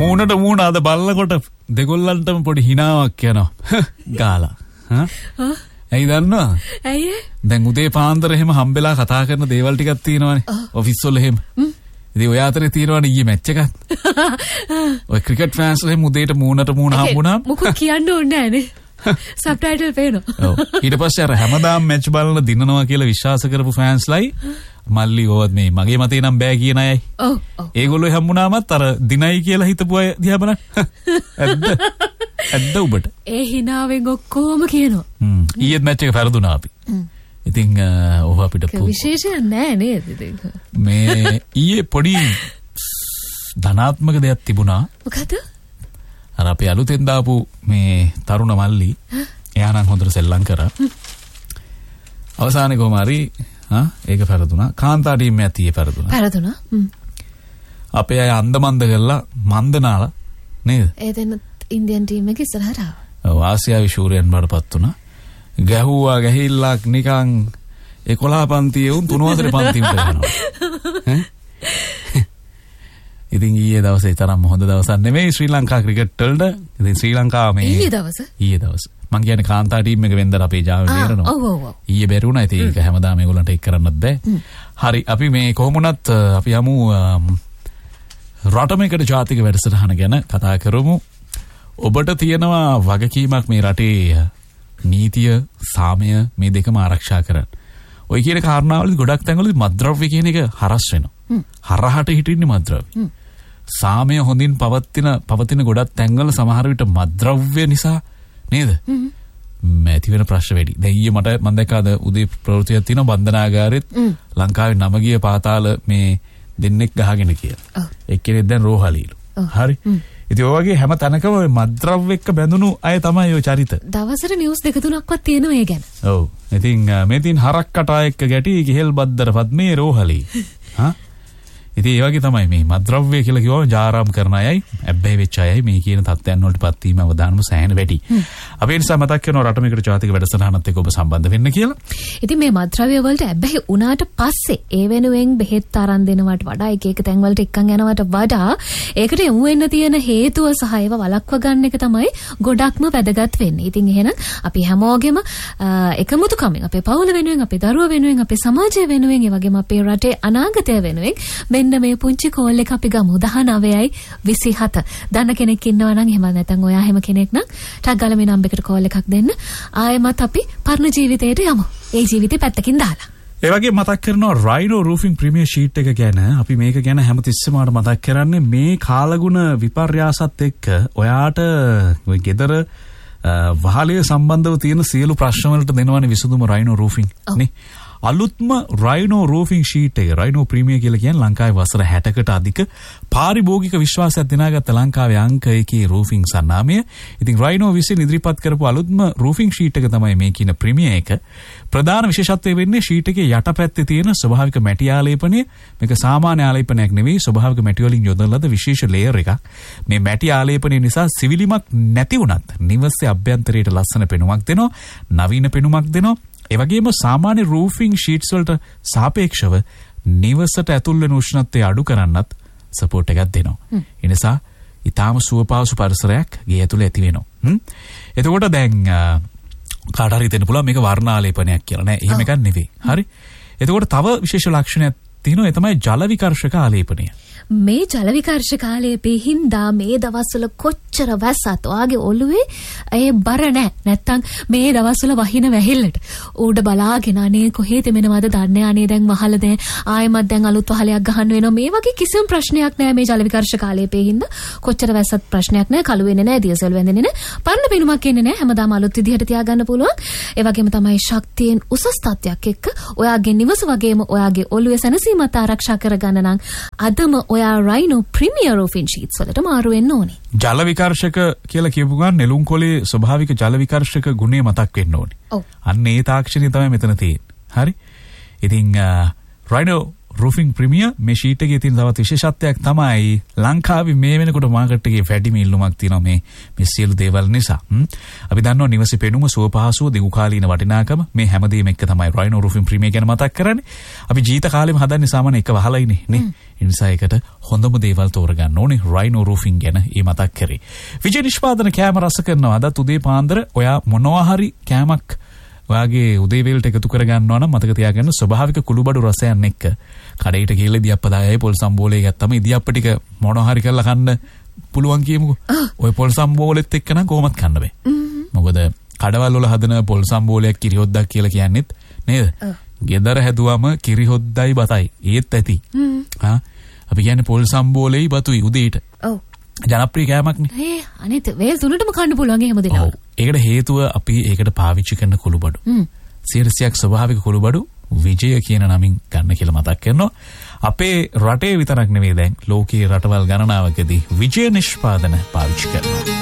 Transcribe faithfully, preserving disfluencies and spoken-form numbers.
මූණට මූණ අද බලනකොට දෙගොල්ලන්ටම පොඩි හිනාවක් යනවා. ගාලා. හා? ඇයි දන්නවද? ඇයි? දැන් උදේ පාන්දර එහෙම හම්බෙලා කතා කරන දේවල් ටිකක් තියෙනවානේ. ඔෆිස් වල එහෙම. ඉතින් ඔය අතරේ තියෙනවානේ ඊයේ මැච් එකක්. ඔය ක්‍රිකට් ෆෑන්ස් වල එහෙම උදේට මූණට මූණ හම්බුණාම මොකක් කියන්න ඕනේ නැහනේ. සබ්ටයිටල් පේනවා. ඔව්. ඊට පස්සේ අර හැමදාම මැච් බලන දිනනවා කියලා විශ්වාස කරපු ෆෑන්ස්ලයි මල්ලි ඕවත් මේ මගේ මතේ නම් බෑ කියන අයයි. ඔව් ඔව්. ඒගොල්ලෝ හම්බුනාමත් අර දිනයි කියලා හිතපු අය දිහා බලන්න. ඇද්ද? ඇද්ද ඔබට? ඒ හිනාවෙන් ඔක්කොම කියනවා. හ්ම්. ඊයේත් මැච් එක පෙරදුනා අපි. ඉතින් ඔහ අපිට විශේෂයක් නෑ නේද ඉතින්. මේ ඊයේ පොඩි ධනාත්මක දෙයක් තිබුණා. මොකද? අර අපි අලුතෙන් දාපු මේ තරුණ මල්ලි එයා නම් හොඳට සෙල්ලම් කරා. අවසානයේ කොහම හරි ආ ඒක පෙරදුනා. කාන්තා ටීම් එකත් ඊයේ පෙරදුනා. පෙරදුනා. හ්ම්. අපේ අය අන්දමන්ද කරලා මන්දනාලා නේද? ඒ දෙන්න ඉන්දියන් ටීම් එක ඉස්සරහට ආවා. ඔව් ආසියාවේ ශූරයන් බඩපත් වුණා. ගැහුවා ගැහිල්ලක් නිකන් එකොළහ පන්තියේ උන් තුන හතර පන්තියට යනවා. ඉතින් ඊයේ දවසේ තරම් හොඳ දවසක් නෙමෙයි ශ්‍රී ලංකා ක්‍රිකට් වලට. ඉතින් ශ්‍රී ලංකාව මේ ඊයේ දවස ඊයේ දවස මං කියන්නේ කාන්තා ටීම් එක වෙන්දර අපේ ජාම නේරනවා. ඔව් ඔව් ඔව්. ඊයේ බැරි වුණා. ඉතින් ඒක හැමදාම ඒගොල්ලන්ට ඒක කරන්නත් බෑ. හරි අපි මේ කොහොම වුණත් අපි යමු රටමේකට ජාතික වැඩසටහන ගැන කතා කරමු. ඔබට තියෙනවා වගකීමක් මේ රටේ නීතිය සාමය මේ දෙකම ආරක්ෂා කරන්න. ඔය කියන කාරණාවලදී ගොඩක් තැන්වලදී මත්ද්‍රව්‍ය කියන එක හරස් වෙනවා. හරහට හිටින්නේ මත්ද්‍රව්‍ය. සාමය හොඳින් පවතින පවතින ගොඩක් තැන්වල සමහර විට මත්ද්‍රව්‍ය නිසා නේද? මේ තියෙන ප්‍රශ්න වැඩි. දැන් ඊයේ මට මම දැක්කාද උදේ ප්‍රවෘත්තියක් තියෙනවා බන්ධනාගාරෙත් ලංකාවේ නම ගිය පාතාල මේ දෙන්නෙක් ගහගෙන කියලා. එක්කෙනෙක් දැන් රෝහලීලු. හරි. ඉතින් ඔය වගේ හැම තැනකම මත්ද්‍රව්‍ය එක්ක බැඳුණු අය තමයි ඔය චරිත. දවසට නිවුස් දෙක තුනක්වත් තියෙනවා ඒ ගැන. ඔව්. ඉතින් මේ තින් හරක් කටා එක්ක ගැටි කිහෙල් බද්දර පද්මේ රෝහලී. හා? ඉතින් ඒ වගේ තමයි මේ මත්ද්‍රව්‍ය කියලා කිව්වම ජාරාම් කරන අයයි ඇබ්බැහි වෙච්ච අයයි මේ කියන තත්ත්වයන් වලට පත් වීම අවදානම සෑහෙන වැඩි. අපි ඒ නිසා මතක් කරනවා රටමේකට ජාතික වැඩසටහනත් එක්ක ඔබ සම්බන්ධ වෙන්න කියලා. ඉතින් මේ මත්ද්‍රව්‍ය වලට ඇබ්බැහි වුණාට පස්සේ ඒ වෙනුවෙන් බෙහෙත් අරන් දෙනවට වඩා එක එක තැන් වලට එක්කන් යනවට වඩා ඒකට යොමු වෙන්න තියෙන හේතුව සහ ඒවා වළක්වා ගන්න එක තමයි ගොඩක්ම වැදගත් වෙන්නේ. ඉතින් එහෙනම් අපි හැමෝගෙම එකමුතුකමින් අපේ පවුල වෙනුවෙන් අපේ දරුවෝ වෙනුවෙන් අපේ සමාජය වෙනුවෙන් ඒ වගේම අපේ රටේ අනාගතය වෙනුවෙන් මෙන්න මේ පුංචි කෝල් එක අපි ගමු දහනවයයි විසිහත. දන්න කෙනෙක් ඉන්නවා නම් එහෙම නැත්නම් ඔයා හැම කෙනෙක් නම් ටක් ගාලා මේ නම්බර් එකට කෝල් එකක් දෙන්න. ආයෙමත් අපි පරණ ජීවිතයට යමු. ඒ ජීවිතේ පැත්තකින් දාලා. ඒ වගේ මතක් කරනවා රයිනෝ රූෆින් ප්‍රීමියර් ෂීට් එක ගැන. අපි මේක ගැන හැමතිස්සෙම මතක් කරන්නේ මේ කාලගුණ විපර්යාසත් එක්ක ඔයාට ඔය ගෙදර වහලේ සම්බන්ධව තියෙන සියලු ප්‍රශ්න වලට දෙනවනේ විසඳුම රයිනෝ රූෆින් නේ. අලුත්ම රයිනෝ රූෆින් ෂීට් එක රයිනෝ ප්‍රීමියර් කියලා කියන්නේ ලංකාවේ වසර හැටකට අධික පාරිභෝගික විශ්වාසයක් දිනාගත්ත ලංකාවේ අංක එකේ රූෆින් සන්නාමය. ඉතින් රයිනෝ විසින් ඉදිරිපත් කරපු අලුත්ම රූෆින් ෂීට් එක තමයි මේ කියන ප්‍රීමියර් එක. ප්‍රධාන විශේෂත්වය වෙන්නේ ෂීට් එකේ යටපැත්තේ තියෙන ස්වභාවික මැටි ආලේපනය. මේක සාමාන්‍ය ආලේපනයක් නෙවෙයි ස්වභාවික මැටි වලින් යොදන ලද විශේෂ ලේයර් එකක්. මේ මැටි ආලේපනය නිසා සිවිලිමක් නැති වුණත් නිවසේ අභ්‍යන්තරයට ලස්සන පෙනුමක් දෙනවා. නවීන පෙනුමක් දෙනවා. ඒ වගේම සාමාන්‍ය රූෆින් ෂීට්ස් වලට සාපේක්ෂව නිවසට ඇතුල් වෙන උෂ්ණත්වය අඩු කරන්නත් සපෝට් එකක් දෙනවා. ඒ නිසා ඊටාම සුවපහසු පරිසරයක් ගේ ඇතුලේ ඇති වෙනවා. එතකොට දැන් කාට හරි හිතෙන්න පුළුවන් මේක වර්ණාලේපනයක් කියලා නෑ. එහෙම එකක් නෙවෙයි. හරි. එතකොට තව විශේෂ ලක්ෂණයක් තියෙනවා. ඒ තමයි ජල විකර්ෂක ආලේපනය. මේ ජල විකර්ෂක ආලේපේ හින්දා මේ දවස්වල කොච්චර වැස්සත් ඔයාගේ ඔළුවේ ඒ බර නැහැ. නැත්තම් මේ දවස්වල වහින වැහිල්ලට උඩ බලාගෙන අනේ කොහේ තෙමෙනවද දන්නේ අනේ දැන් වහල දැන් ආයෙමත් දැන් අලුත් වහලයක් ගහන්න වෙනවා. මේ වගේ කිසිම ප්‍රශ්නයක් නැහැ මේ ජල විකර්ෂක ආලේපේ හින්දා. කොච්චර වැස්සත් ප්‍රශ්නයක් නැහැ. කළු වෙන්නේ නැහැ, දියසෙල් වෙන්නේ නැහැ. පරණ පෙනුමක් එන්නේ නැහැ. හැමදාම අලුත් විදිහට තියාගන්න පුළුවන්. ඒ වගේම තමයි ශක්තියෙන් උසස් තත්ත්වයක් එක්ක ඔයාගේ නිවස වගේම ඔයාගේ ඔළුවේ සැනසීමත් ආරක්ෂා කරගන්න නම් අදම ඔයා රයිනෝ ප්‍රීමියර් රූෆින් ෂීට්ස් වලට මාරු වෙන්න ඕනේ. ජල විකර්ෂක කියලා කියපු ගමන් නෙළුම් කොලේ ස්වභාවික ජල විකර්ෂක ගුණය මතක් වෙන්න ඕනේ. ඔව්. අන්න ඒ තාක්ෂණය තමයි මෙතන තියෙන්නේ. හරි. ඉතින් රයිනෝ roofing premier මේ ෂීට් එකේ තියෙන තවත් විශේෂත්වයක් තමයි ලංකාවේ මේ වෙනකොට මාකට් එකේ වැඩිම ඉල්ලුමක් තියෙනවා මේ මේ සියලු දේවල් නිසා. අපි දන්නවා නිවසේ පෙනුම සුව පහසුව දිගු කාලීන වටිනාකම මේ හැමදේම එක්ක තමයි Rhino roofing premier ගැන මතක් කරන්නේ. අපි ජීවිත කාලෙම හදන්නේ සාමාන්‍ය එක වහලයිනේ නේ. ඒ නිසා ඒකට හොඳම දේවල් තෝරගන්න ඕනේ Rhino roofing ගැන ඒ මතක් කරේ. විජය නිෂ්පාදන කෑම රස කරනවා අද උදේ පාන්දර ඔයා මොනවා හරි කෑමක් ඔයාගේ උදේ වේලට එකතු කර ගන්නවා නම් මතක තියාගන්න ස්වභාවික කුළුබඩු රසයන් එක්ක කඩේට ගිහලා ඉදියප්ප දායයි පොල් සම්බෝලේ ගත්තම ඉදියප්ප ටික මොනවා හරි කරලා කන්න පුළුවන් කියමුකෝ. ඔය පොල් සම්බෝලෙත් එක්ක නම් කොහොමත් කන්න බෑ. මොකද කඩවල් වල හදන පොල් සම්බෝලයක් කිරි හොද්දක් කියලා කියන්නෙත් නේද? ගෙදර හැදුවම කිරි හොද්දයි බතයි ඒත් ඇති. හා අපි කියන්නේ පොල් සම්බෝලේයි බතුයි උදේට. ඔව්. ජනප්‍රිය කෑමක්නේ. ඒ අනිත් වේල් තුනටම කන්න පුළුවන් එහෙම දෙනවා. ඔව්. ඒකට හේතුව අපි ඒකට පාවිච්චි කරන කුළුබඩු. සියයක් ස්වභාවික කුළුබඩු විජය කියන නමින් ගන්න කියලා මතක් කරනවා. අපේ රටේ විතරක් නෙවෙයි දැන් ලෝකයේ රටවල් ගණනාවකදී විජය නිෂ්පාදන පාවිච්චි කරනවා.